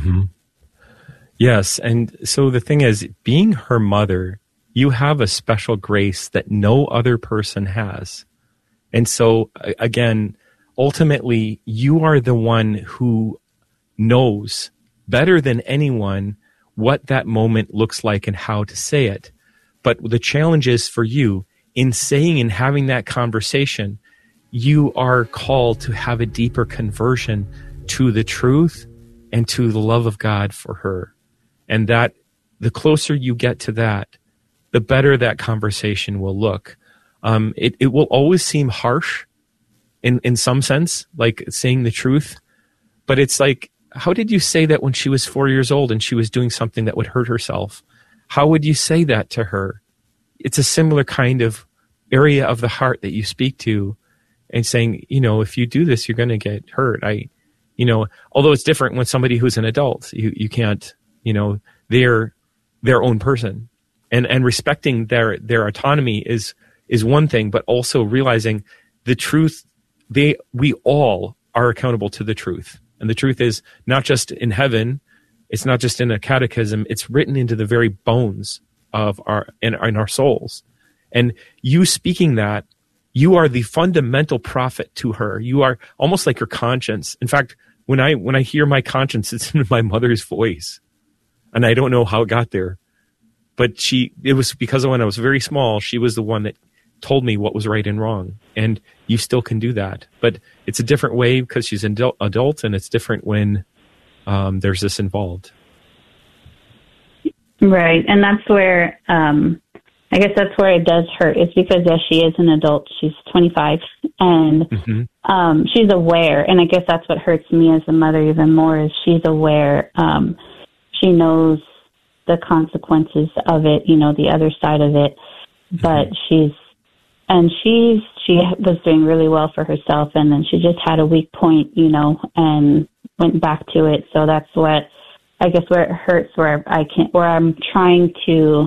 Mm-hmm. Yes, and so the thing is, being her mother, you have a special grace that no other person has. And so, again, ultimately, you are the one who knows better than anyone what that moment looks like and how to say it. But the challenge is for you, in saying and having that conversation, you are called to have a deeper conversion to the truth and to the love of God for her. And that the closer you get to that, the better that conversation will look. It will always seem harsh in some sense, like saying the truth. But it's like, how did you say that when she was 4 years old and she was doing something that would hurt herself? How would you say that to her? It's a similar kind of area of the heart that you speak to, and saying, if you do this, you're going to get hurt. Although it's different when somebody who's an adult, you can't, they're their own person, and respecting their autonomy is one thing, but also realizing the truth. We all are accountable to the truth. And the truth is not just in heaven, it's not just in a catechism, it's written into the very bones of in our souls. And you speaking that, you are the fundamental prophet to her. You are almost like her conscience. In fact, when I hear my conscience, it's in my mother's voice. And I don't know how it got there. But it was because of when I was very small, she was the one that told me what was right and wrong. And you still can do that. But it's a different way because she's an adult, and it's different when there's this involved. Right. And that's where, I guess that's where it does hurt. It's because, yes, she is an adult. She's 25, and she's aware. And I guess that's what hurts me as a mother even more, is she's aware. She knows the consequences of it, the other side of it. But she was doing really well for herself, and then she just had a weak point, and went back to it. So that's what, I guess, where it hurts, where I'm trying to,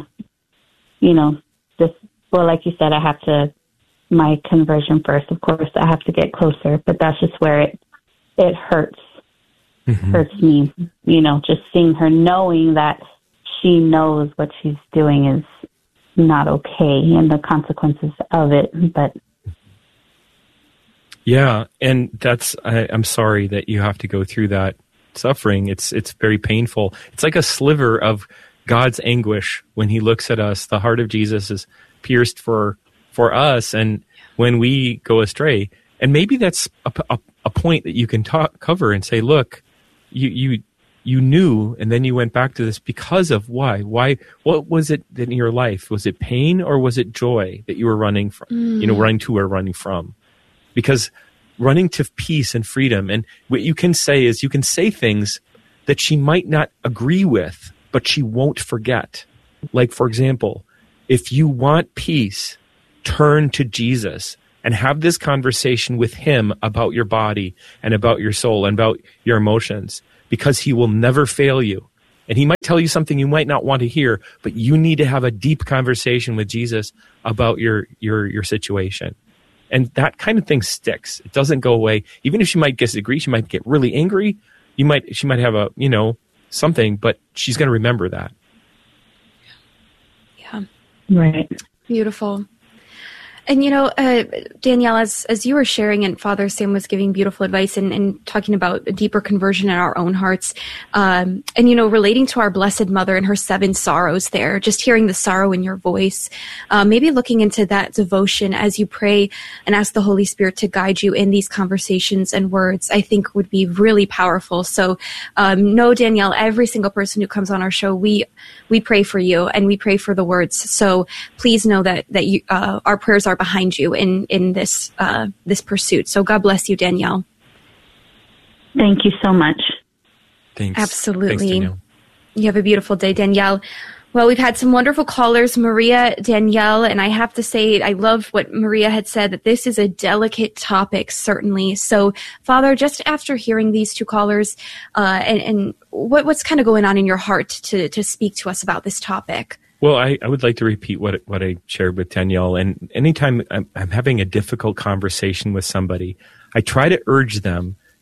like you said, I have to, my conversion first, of course, I have to get closer, but that's just where it hurts, hurts me, just seeing her, knowing that she knows what she's doing is not okay and the consequences of it. But yeah, and I'm sorry that you have to go through that suffering. It's very painful. It's like a sliver of God's anguish when he looks at us. The heart of Jesus is pierced for us, and when we go astray. And maybe that's a point that you can cover and say, look, you knew, and then you went back to this because of why? What was it in your life? Was it pain, or was it joy that you were running from, running to or running from? Because running to peace and freedom, and what you can say is, you can say things that she might not agree with, but she won't forget. Like, for example, if you want peace, turn to Jesus and have this conversation with him about your body and about your soul and about your emotions, because he will never fail you. And he might tell you something you might not want to hear, but you need to have a deep conversation with Jesus about your situation. And that kind of thing sticks. It doesn't go away. Even if she might disagree, she might get really angry. She might have a, something, but she's going to remember that. Yeah. Right. Beautiful. And, Danielle, as you were sharing, and Father Sam was giving beautiful advice and talking about a deeper conversion in our own hearts, and, relating to our Blessed Mother and her 7 sorrows there, just hearing the sorrow in your voice, maybe looking into that devotion as you pray and ask the Holy Spirit to guide you in these conversations and words, I think would be really powerful. So, no, Danielle, every single person who comes on our show, we pray for you and we pray for the words. So please know that you, our prayers are behind you in this pursuit. So God bless you, Danielle. Thank you so much. Thanks. Absolutely. Thanks, Danielle. You have a beautiful day, Danielle. Well, we've had some wonderful callers, Maria, Danielle, and I have to say, I love what Maria had said, that this is a delicate topic, certainly. So, Father, just after hearing these 2 callers, and what's kind of going on in your heart to speak to us about this topic? Well, I would like to repeat what I shared with Danielle. And anytime I'm having a difficult conversation with somebody, I try to urge them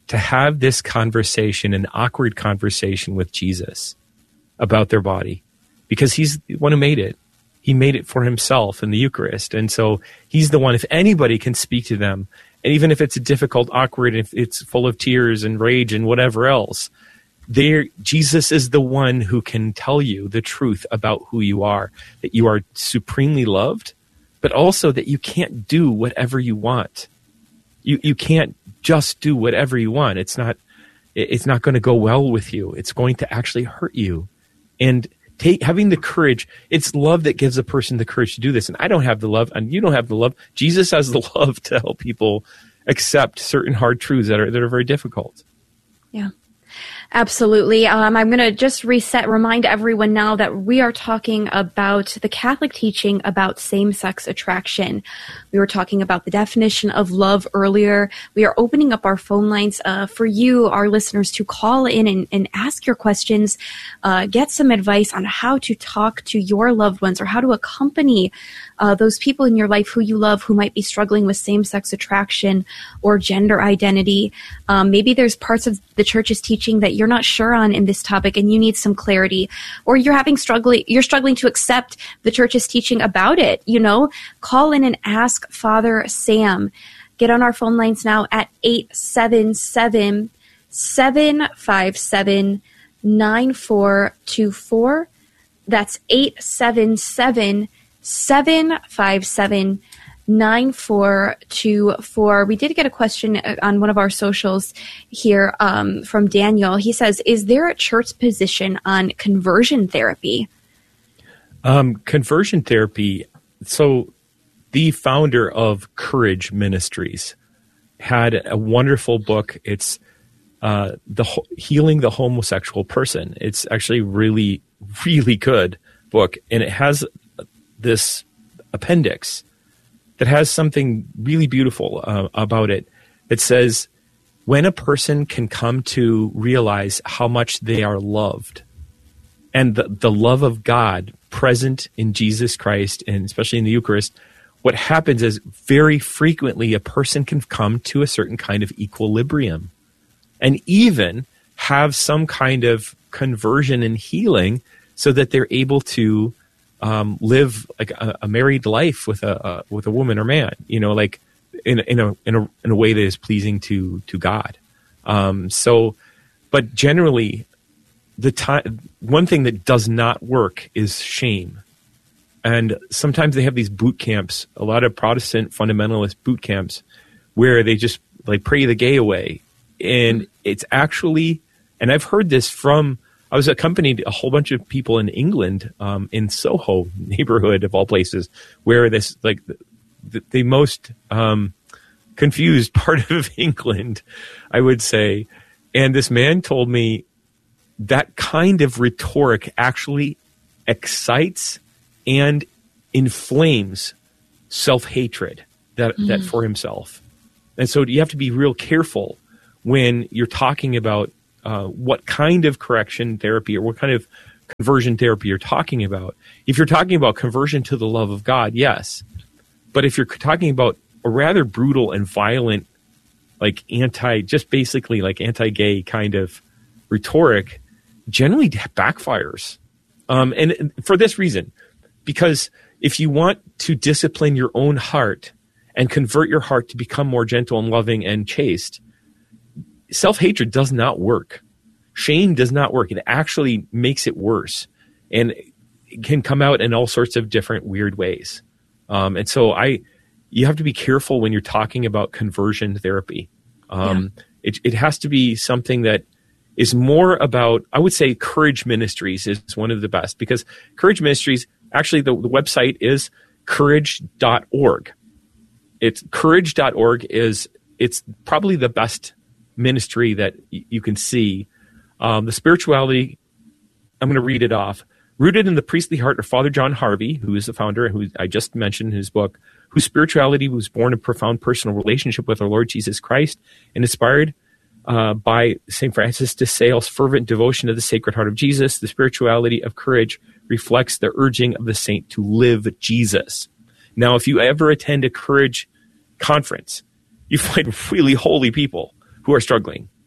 to have this conversation, an awkward conversation with Jesus about their body, because he's the one who made it. He made it for himself in the Eucharist. And so he's the one, if anybody can speak to them, and even if it's difficult, awkward, if it's full of tears and rage and whatever else, Jesus is the one who can tell you the truth about who you are, that you are supremely loved, but also that you can't do whatever you want. You can't just do whatever you want. It's not going to go well with you. It's going to actually hurt you. And having the courage, it's love that gives a person the courage to do this. And I don't have the love, and you don't have the love. Jesus has the love to help people accept certain hard truths that are very difficult. Yeah. Absolutely. I'm going to just remind everyone now that we are talking about the Catholic teaching about same-sex attraction. We were talking about the definition of love earlier. We are opening up our phone lines for you, our listeners, to call in and ask your questions, get some advice on how to talk to your loved ones or how to accompany those people in your life who you love who might be struggling with same-sex attraction or gender identity. Maybe there's parts of the church's teaching that you're not sure on in this topic and you need some clarity, or you're struggling to accept the church's teaching about it. Call in and ask Father Sam. Get on our phone lines now at 877-757-9424. That's 877-757-9424. We did get a question on one of our socials here from Daniel. He says, is there a church position on conversion therapy? Conversion therapy. So the founder of Courage Ministries had a wonderful book. It's Healing the Homosexual Person. It's actually really, really good book. And it has this appendix that has something really beautiful about it. It says, when a person can come to realize how much they are loved, and the love of God present in Jesus Christ, and especially in the Eucharist, what happens is very frequently a person can come to a certain kind of equilibrium and even have some kind of conversion and healing so that they're able to live like a married life with a woman or man, like in a way that is pleasing to God. But generally, one thing that does not work is shame. And sometimes they have these boot camps, a lot of Protestant fundamentalist boot camps, where they just like pray the gay away. And it's actually, and I've heard this from, I was accompanied a whole bunch of people in England, in Soho neighborhood of all places, where this, like the most confused part of England, I would say. And this man told me that kind of rhetoric actually excites and inflames self-hatred that for himself. And so you have to be real careful when you're talking about what kind of correction therapy or what kind of conversion therapy you're talking about. If you're talking about conversion to the love of God, yes. But if you're talking about a rather brutal and violent, like basically anti-gay kind of rhetoric, generally backfires. And for this reason, because if you want to discipline your own heart and convert your heart to become more gentle and loving and chaste, self-hatred does not work. Shame does not work. It actually makes it worse. And it can come out in all sorts of different weird ways. And so you have to be careful when you're talking about conversion therapy. It has to be something that is more about, I would say Courage Ministries is one of the best, because Courage Ministries, actually the website is courage.org. It's courage.org it's probably the best ministry that you can see. The spirituality, I'm going to read it off. Rooted in the priestly heart of Father John Harvey, who is the founder, who I just mentioned in his book, whose spirituality was born in profound personal relationship with our Lord Jesus Christ and inspired by St. Francis de Sales' fervent devotion to the Sacred Heart of Jesus. The spirituality of courage reflects the urging of the saint to live Jesus. Now, if you ever attend a Courage conference, you find really holy people who are struggling.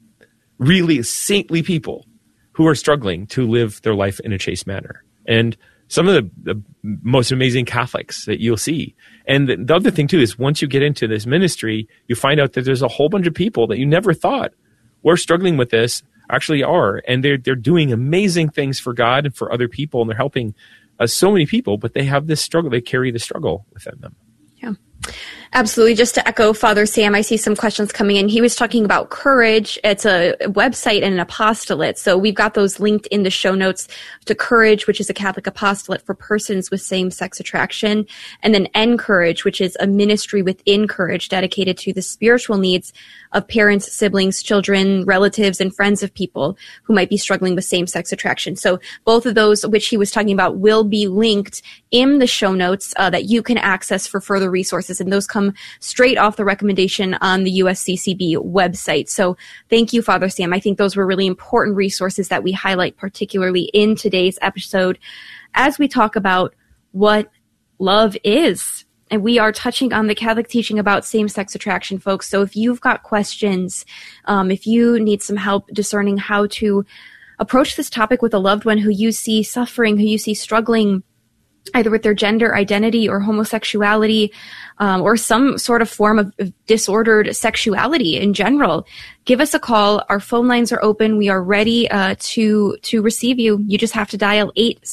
really saintly people who are struggling to live their life in a chaste manner. And some of the most amazing Catholics that you'll see. And the other thing too is once you get into this ministry, you find out that there's a whole bunch of people that you never thought were struggling with this actually are. And they're doing amazing things for God and for other people. And they're helping so many people, but they have this struggle. They carry the struggle within them. Yeah. Absolutely. Just to echo Father Sam, I see some questions coming in. He was talking about Courage. It's a website and an apostolate. So we've got those linked in the show notes to Courage, which is a Catholic apostolate for persons with same-sex attraction, and then Encourage, which is a ministry within Courage dedicated to the spiritual needs of parents, siblings, children, relatives, and friends of people who might be struggling with same-sex attraction. So both of those, which he was talking about, will be linked in the show notes that you can access for further resources. And those come straight off the recommendation on the USCCB website. So thank you, Father Sam. I think those were really important resources that we highlight, particularly in today's episode, as we talk about what love is. And we are touching on the Catholic teaching about same-sex attraction, folks. So if you've got questions, if you need some help discerning how to approach this topic with a loved one who you see suffering, who you see struggling, either with their gender identity or homosexuality, or some sort of form of disordered sexuality in general, give us a call. Our phone lines are open. We are ready to receive you. You just have to dial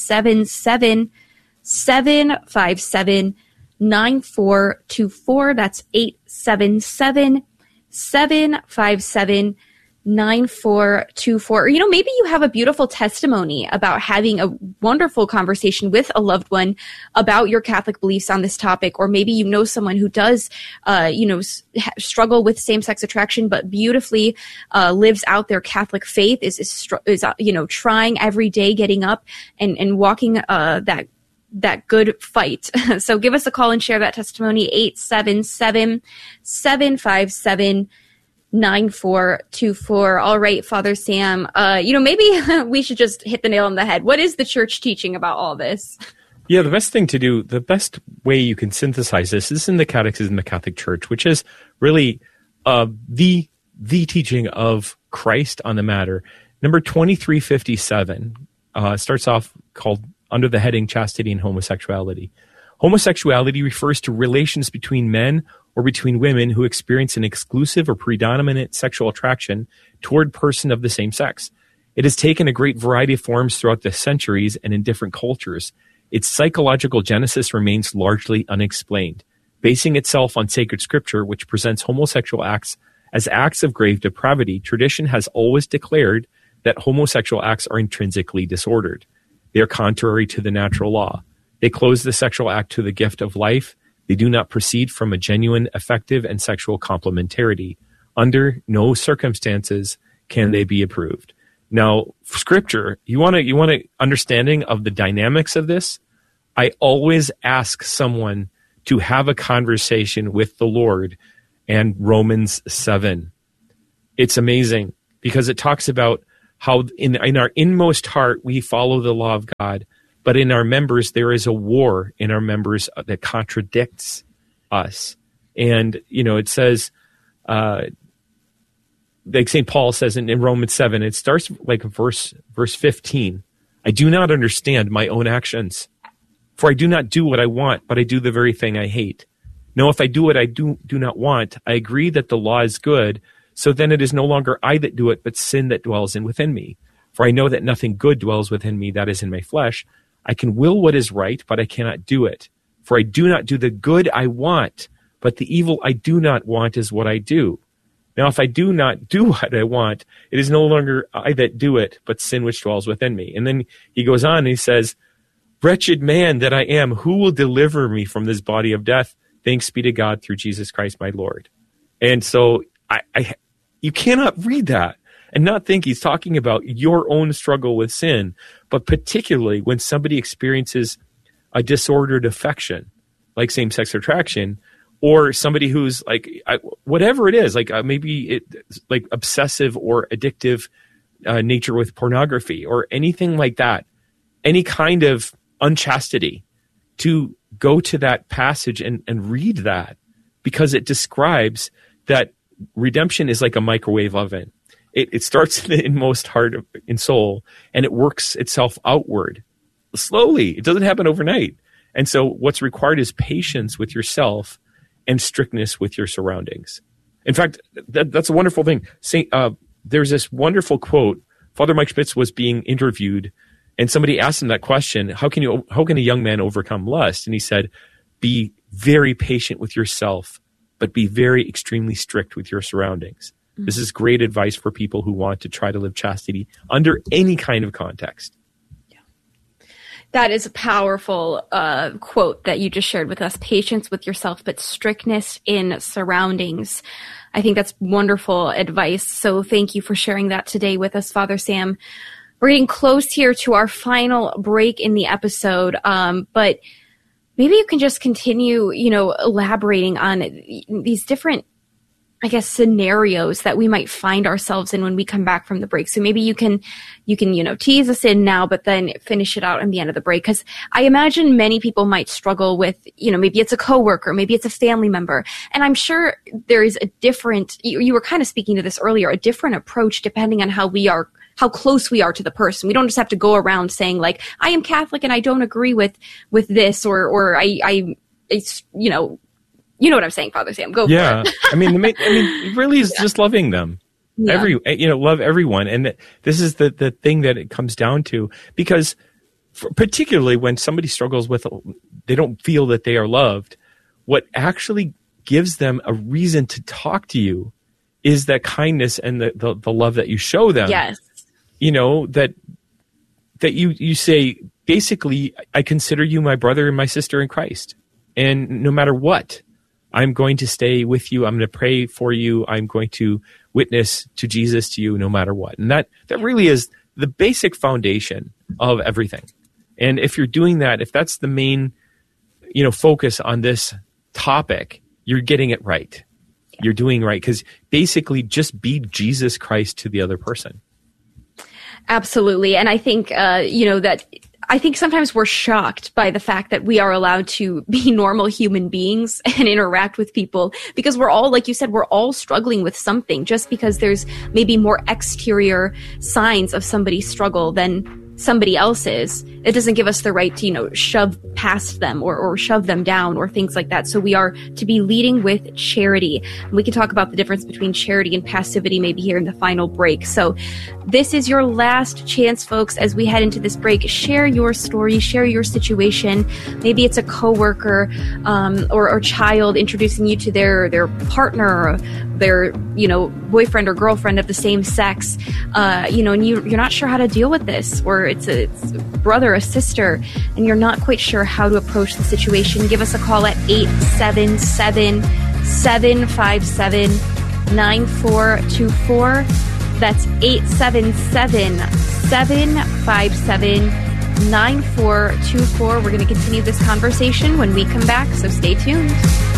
877-757-9424. That's 877-757-9424. 9424. Or, maybe you have a beautiful testimony about having a wonderful conversation with a loved one about your Catholic beliefs on this topic. Or maybe you know someone who does, struggle with same-sex attraction, but beautifully lives out their Catholic faith, is trying every day, getting up and walking that good fight. So give us a call and share that testimony. 877-757-9424. All right, Father Sam, maybe we should just hit the nail on the head. What is the church teaching about all this? Yeah, the best thing to do, the best way you can synthesize this is in the Catechism of the Catholic Church, which is really the teaching of Christ on the matter. Number 2357 starts off called under the heading Chastity and Homosexuality. Homosexuality refers to relations between men or between women who experience an exclusive or predominant sexual attraction toward person of the same sex. It has taken a great variety of forms throughout the centuries and in different cultures. Its psychological genesis remains largely unexplained. Basing itself on sacred scripture, which presents homosexual acts as acts of grave depravity, tradition has always declared that homosexual acts are intrinsically disordered. They are contrary to the natural law. They close the sexual act to the gift of life. They do not proceed from a genuine, affective, and sexual complementarity. Under no circumstances can they be approved. Now, Scripture, you want an understanding of the dynamics of this? I always ask someone to have a conversation with the Lord and Romans 7. It's amazing because it talks about how in our inmost heart we follow the law of God, but in our members, there is a war in our members that contradicts us. And, it says, like St. Paul says in Romans 7, it starts like verse 15. I do not understand my own actions, for I do not do what I want, but I do the very thing I hate. No, if I do what I do not want, I agree that the law is good. So then it is no longer I that do it, but sin that dwells within me. For I know that nothing good dwells within me, that is in my flesh. I can will what is right, but I cannot do it. For I do not do the good I want, but the evil I do not want is what I do. Now, if I do not do what I want, it is no longer I that do it, but sin which dwells within me. And then he goes on and he says, wretched man that I am, who will deliver me from this body of death? Thanks be to God through Jesus Christ my Lord. And so you cannot read that and not think he's talking about your own struggle with sin, but particularly when somebody experiences a disordered affection, like same-sex attraction, or somebody who's like, whatever it is, like maybe it's like obsessive or addictive nature with pornography or anything like that, any kind of unchastity, to go to that passage and read that, because it describes that redemption is like a microwave oven. It starts in the inmost heart and soul, and it works itself outward slowly. It doesn't happen overnight. And so what's required is patience with yourself and strictness with your surroundings. In fact, that's a wonderful thing. There's this wonderful quote. Father Mike Schmitz was being interviewed, and somebody asked him that question, how can a young man overcome lust? And he said, be very patient with yourself, but be very extremely strict with your surroundings. Mm-hmm. This is great advice for people who want to try to live chastity under any kind of context. That is a powerful quote that you just shared with us. Patience with yourself, but strictness in surroundings. I think that's wonderful advice. So thank you for sharing that today with us, Father Sam. We're getting close here to our final break in the episode, but maybe you can just continue, elaborating on these different, scenarios that we might find ourselves in when we come back from the break. So maybe you can, tease us in now, but then finish it out in the end of the break. Because I imagine many people might struggle with, maybe it's a coworker, maybe it's a family member. And I'm sure there is a different, you were kind of speaking to this earlier, a different approach depending on how close we are to the person. We don't just have to go around saying like, I am Catholic and I don't agree with this, or you know what I'm saying, Father Sam. Go for it. I mean, it really is just loving them. Yeah. Love everyone. And this is the thing that it comes down to, because particularly when somebody struggles with, they don't feel that they are loved, what actually gives them a reason to talk to you is that kindness and the love that you show them. Yes. That you say, basically, I consider you my brother and my sister in Christ. And no matter what, I'm going to stay with you. I'm going to pray for you. I'm going to witness to Jesus to you no matter what. And that really is the basic foundation of everything. And if you're doing that, if that's the main, focus on this topic, you're getting it right. Yeah. You're doing right. Because basically just be Jesus Christ to the other person. Absolutely. And I think, I think sometimes we're shocked by the fact that we are allowed to be normal human beings and interact with people, because we're all, like you said, we're all struggling with something. Just because there's maybe more exterior signs of somebody's struggle than somebody else's, it doesn't give us the right to, shove past them or shove them down or things like that. So we are to be leading with charity. And we can talk about the difference between charity and passivity maybe here in the final break. So this is your last chance, folks, as we head into this break. Share your story, share your situation. Maybe it's a coworker or child introducing you to their partner, or their boyfriend or girlfriend of the same sex, and you're not sure how to deal with this, or it's a brother, a sister, and you're not quite sure how to approach the situation. Give us a call at 877-757-9424. That's 877-757-9424. We're going to continue this conversation when we come back, so stay tuned.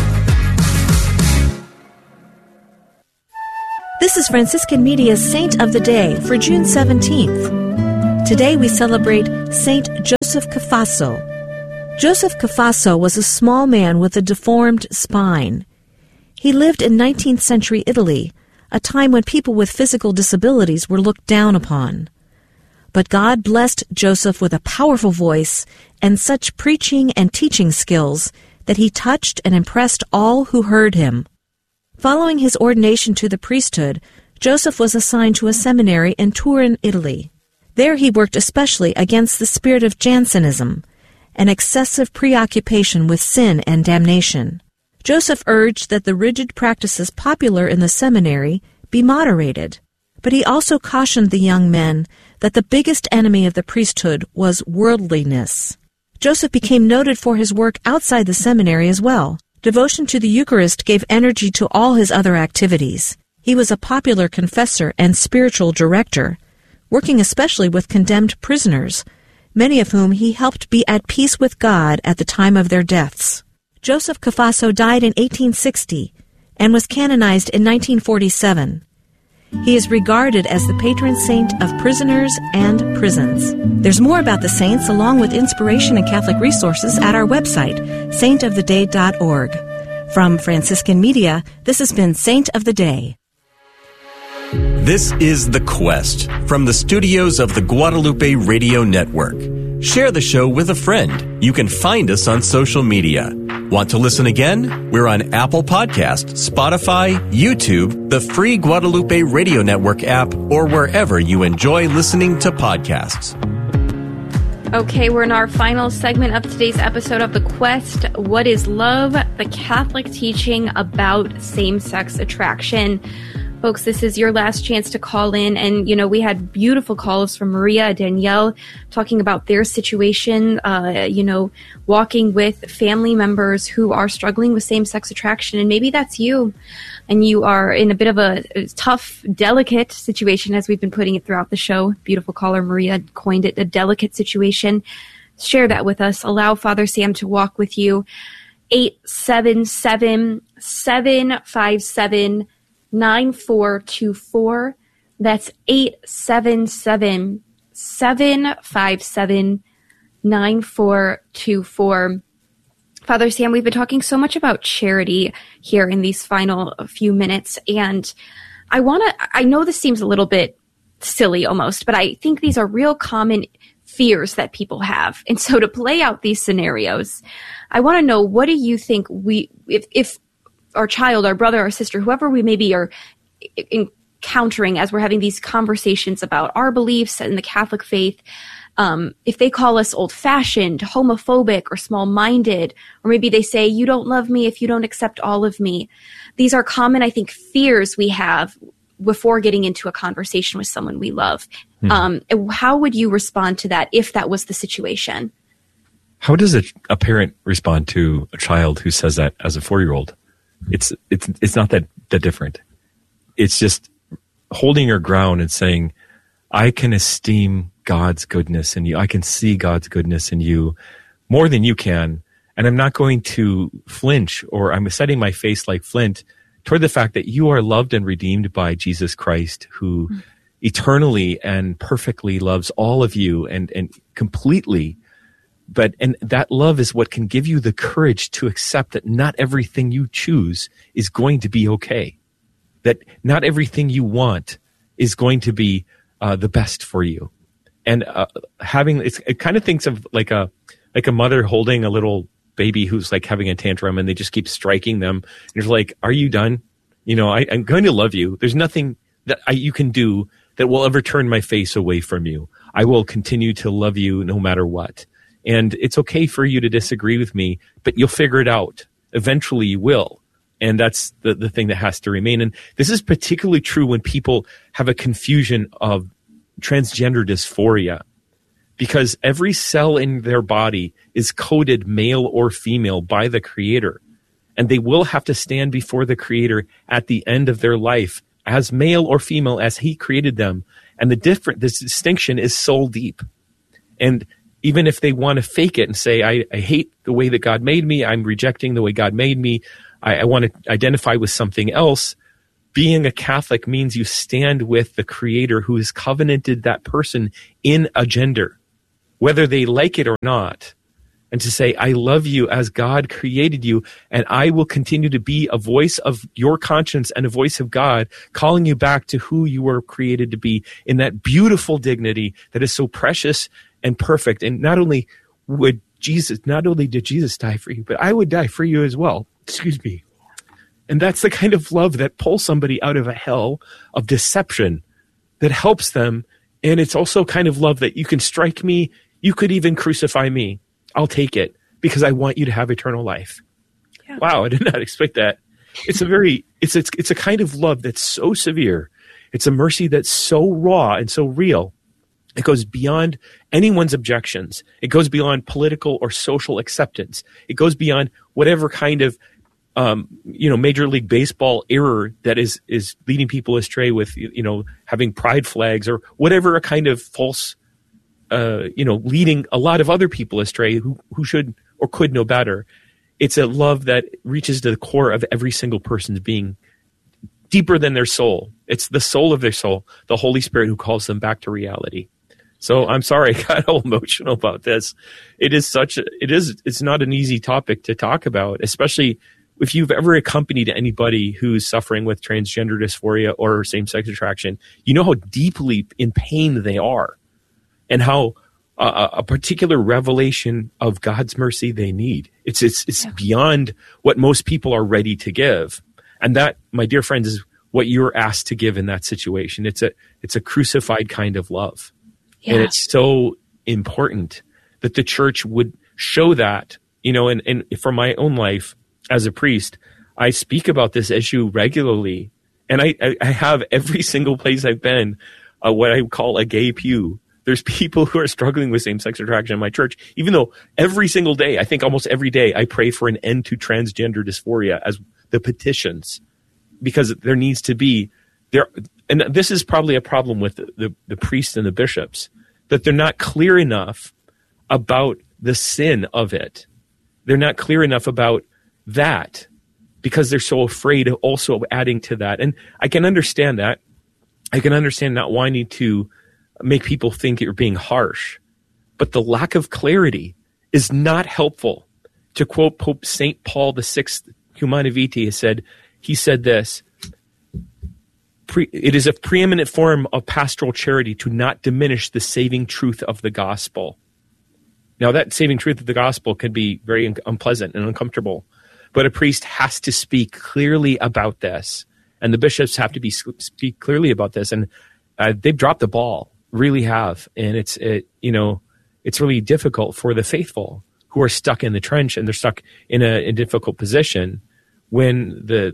This is Franciscan Media's Saint of the Day for June 17th. Today we celebrate Saint Joseph Cafasso. Joseph Cafasso was a small man with a deformed spine. He lived in 19th century Italy, a time when people with physical disabilities were looked down upon. But God blessed Joseph with a powerful voice and such preaching and teaching skills that he touched and impressed all who heard him. Following his ordination to the priesthood, Joseph was assigned to a seminary in Turin, Italy. There he worked especially against the spirit of Jansenism, an excessive preoccupation with sin and damnation. Joseph urged that the rigid practices popular in the seminary be moderated, but he also cautioned the young men that the biggest enemy of the priesthood was worldliness. Joseph became noted for his work outside the seminary as well. Devotion to the Eucharist gave energy to all his other activities. He was a popular confessor and spiritual director, working especially with condemned prisoners, many of whom he helped be at peace with God at the time of their deaths. Joseph Cafasso died in 1860 and was canonized in 1947. He is regarded as the patron saint of prisoners and prisons. There's more about the saints along with inspiration and Catholic resources at our website, saintoftheday.org. From Franciscan Media, this has been Saint of the Day. This is The Quest from the studios of the Guadalupe Radio Network. Share the show with a friend. You can find us on social media. Want to listen again? We're on Apple Podcasts, Spotify, YouTube, the free Guadalupe Radio Network app, or wherever you enjoy listening to podcasts. Okay, we're in our final segment of today's episode of The Quest. What is love? The Catholic teaching about same-sex attraction. Folks, this is your last chance to call in. And, we had beautiful calls from Maria, Danielle, talking about their situation, walking with family members who are struggling with same-sex attraction. And maybe that's you. And you are in a bit of a tough, delicate situation, as we've been putting it throughout the show. Beautiful caller, Maria, coined it a delicate situation. Share that with us. Allow Father Sam to walk with you. 877-757-9424. That's 877-757-9424. Father Sam, we've been talking so much about charity here in these final few minutes, and I know this seems a little bit silly almost, but I think these are real common fears that people have. And so to play out these scenarios, I want to know, what do you think if our child, our brother, our sister, whoever we maybe are encountering as we're having these conversations about our beliefs in the Catholic faith, if they call us old-fashioned, homophobic, or small-minded, or maybe they say, you don't love me if you don't accept all of me. These are common, I think, fears we have before getting into a conversation with someone we love. How would you respond to that if that was the situation? How does a parent respond to a child who says that as a 4-year-old? It's not that different. It's just holding your ground and saying, I can esteem God's goodness in you. I can see God's goodness in you more than you can. And I'm not going to flinch, or I'm setting my face like flint toward the fact that you are loved and redeemed by Jesus Christ, who eternally and perfectly loves all of you and completely. And that love is what can give you the courage to accept that not everything you choose is going to be okay. That not everything you want is going to be the best for you. And it kind of thinks of like a mother holding a little baby who's like having a tantrum, and they just keep striking them. And you're like, are you done? I'm going to love you. There's nothing that you can do that will ever turn my face away from you. I will continue to love you no matter what. And it's okay for you to disagree with me, but you'll figure it out. Eventually you will. And that's the thing that has to remain. And this is particularly true when people have a confusion of transgender dysphoria, because every cell in their body is coded male or female by the Creator. And they will have to stand before the Creator at the end of their life as male or female as He created them. And this distinction is soul deep. And even if they want to fake it and say, I hate the way that God made me, I'm rejecting the way God made me, I want to identify with something else, being a Catholic means you stand with the Creator who has covenanted that person in a gender, whether they like it or not. And to say, I love you as God created you, and I will continue to be a voice of your conscience and a voice of God, calling you back to who you were created to be in that beautiful dignity that is so precious and perfect. And not only did Jesus die for you, but I would die for you as well. Excuse me. And that's the kind of love that pulls somebody out of a hell of deception, that helps them. And it's also kind of love that you can strike me, you could even crucify me. I'll take it because I want you to have eternal life. Yeah. Wow, I did not expect that. It's a kind of love that's so severe. It's a mercy that's so raw and so real. It goes beyond anyone's objections. It goes beyond political or social acceptance. It goes beyond whatever kind of Major League Baseball error that is leading people astray with, having pride flags or whatever a kind of false, leading a lot of other people astray who should or could know better. It's a love that reaches to the core of every single person's being, deeper than their soul. It's the soul of their soul, the Holy Spirit who calls them back to reality. So I'm sorry I got all emotional about this. It's not an easy topic to talk about, especially if you've ever accompanied anybody who's suffering with transgender dysphoria or same-sex attraction, you know how deeply in pain they are, and how a particular revelation of God's mercy they need. It's beyond what most people are ready to give. And that, my dear friends, is what you're asked to give in that situation. It's a crucified kind of love. Yeah. And it's so important that the church would show that, and for my own life as a priest, I speak about this issue regularly. And I have every single place I've been, what I call a gay pew. There's people who are struggling with same-sex attraction in my church, even though every single day, I think almost every day, I pray for an end to transgender dysphoria as the petitions, because there needs to be there. And this is probably a problem with the priests and the bishops, that they're not clear enough about the sin of it. They're not clear enough about that because they're so afraid of also adding to that. And I can understand that. I can understand not wanting to make people think you're being harsh, but the lack of clarity is not helpful. To quote Pope St. Paul VI, Humanae Vitae, he said this: it is a preeminent form of pastoral charity to not diminish the saving truth of the gospel. Now, that saving truth of the gospel can be very unpleasant and uncomfortable, but a priest has to speak clearly about this, and the bishops have to speak clearly about this, and they've dropped the ball. Really have, and it's really difficult for the faithful who are stuck in the trench, and they're stuck in a difficult position when the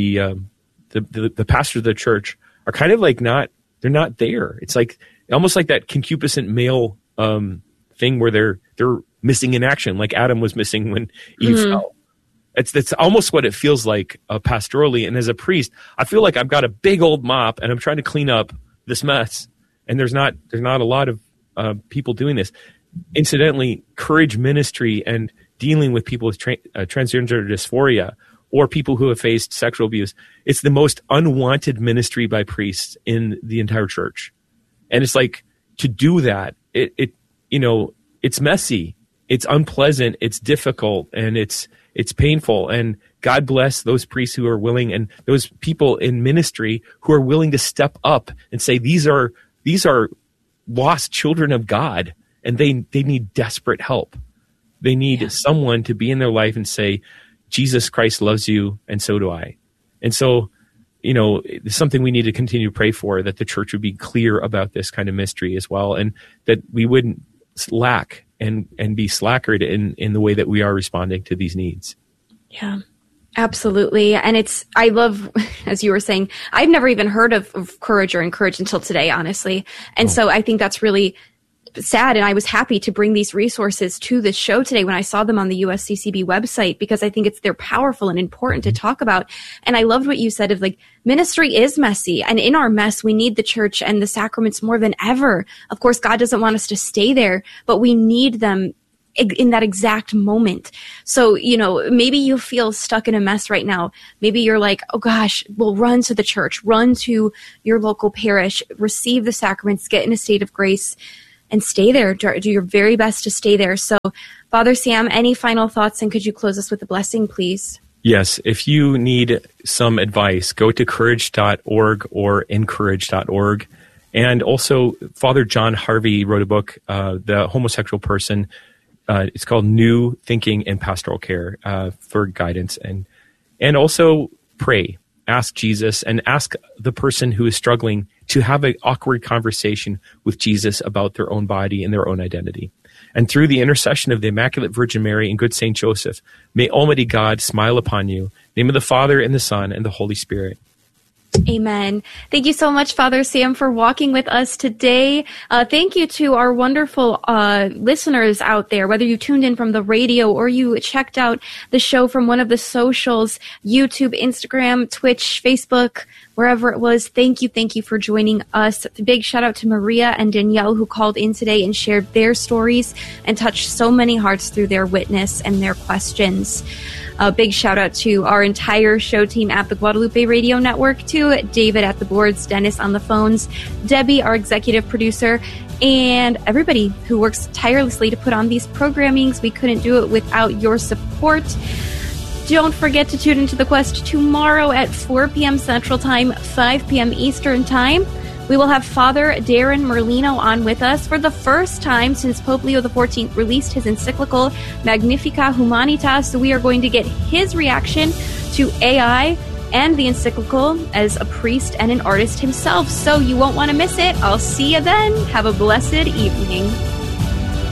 pastor of the church are kind of like they're not there. It's like almost like that concupiscent male thing where they're missing in action, like Adam was missing when Eve fell. That's almost what it feels like pastorally. And as a priest, I feel like I've got a big old mop and I'm trying to clean up this mess. And there's not a lot of people doing this. Incidentally, courage ministry and dealing with people with transgender dysphoria or people who have faced sexual abuse, it's the most unwanted ministry by priests in the entire church. And it's like, to do that, it's messy, it's unpleasant, it's difficult, and it's painful. And God bless those priests who are willing, and those people in ministry who are willing to step up and say, these are lost children of God, and they need desperate help. They need someone to be in their life and say, Jesus Christ loves you, and so do I. And so, it's something we need to continue to pray for, that the church would be clear about this kind of mystery as well, and that we wouldn't lack and be slackered in the way that we are responding to these needs. Yeah. Absolutely. And I love, as you were saying, I've never even heard of courage or encourage until today, honestly. And so I think that's really sad. And I was happy to bring these resources to the show today when I saw them on the USCCB website, because I think they're powerful and important to talk about. And I loved what you said of ministry is messy. And in our mess, we need the church and the sacraments more than ever. Of course, God doesn't want us to stay there, but we need them in that exact moment. So, maybe you feel stuck in a mess right now. Maybe you're like, oh gosh, well, run to the church, run to your local parish, receive the sacraments, get in a state of grace, and stay there. Do your very best to stay there. So, Father Sam, any final thoughts, and could you close us with a blessing, please? Yes. If you need some advice, go to courage.org or encourage.org. And also, Father John Harvey wrote a book, The Homosexual Person. It's called New Thinking in Pastoral Care, for guidance. And also pray, ask Jesus, and ask the person who is struggling to have an awkward conversation with Jesus about their own body and their own identity. And through the intercession of the Immaculate Virgin Mary and good Saint Joseph, may Almighty God smile upon you. In the name of the Father, and the Son, and the Holy Spirit. Amen. Thank you so much, Father Sam, for walking with us today. Thank you to our wonderful listeners out there, whether you tuned in from the radio or you checked out the show from one of the socials, YouTube, Instagram, Twitch, Facebook, wherever it was. Thank you for joining us. A big shout out to Maria and Danielle, who called in today and shared their stories and touched so many hearts through their witness and their questions. A big shout out to our entire show team at the Guadalupe Radio Network, to David at the boards, Dennis on the phones, Debbie, our executive producer, and everybody who works tirelessly to put on these programmings. We couldn't do it without your support. don't forget to tune into The Quest tomorrow at 4 p.m. Central Time, 5 p.m. Eastern Time. We will have Father Darren Merlino on with us for the first time since Pope Leo XIV released his encyclical Magnificat Humanitas. So we are going to get his reaction to AI and the encyclical as a priest and an artist himself. So you won't want to miss it. I'll see you then. Have a blessed evening.